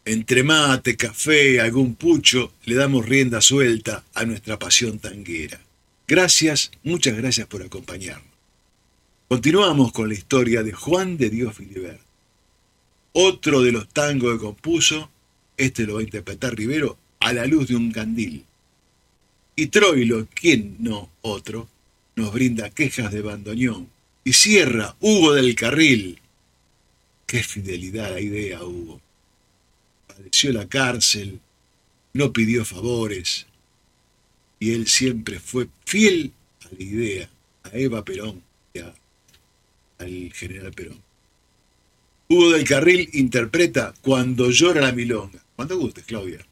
Entre mate, café, algún pucho, le damos rienda suelta a nuestra pasión tanguera. Gracias, muchas gracias por acompañarnos. Continuamos con la historia de Juan de Dios Filiberto. Otro de los tangos que compuso, este lo va a interpretar Rivero, a la luz de un candil. Y Troilo, ¿quién no otro?, nos brinda quejas de bandoneón. Y cierra Hugo del Carril. Qué fidelidad a la idea, Hugo. Padeció la cárcel, no pidió favores, y él siempre fue fiel a la idea, a Eva Perón y al general Perón. Hugo del Carril interpreta Cuando llora la milonga. Cuando gustes, Claudia.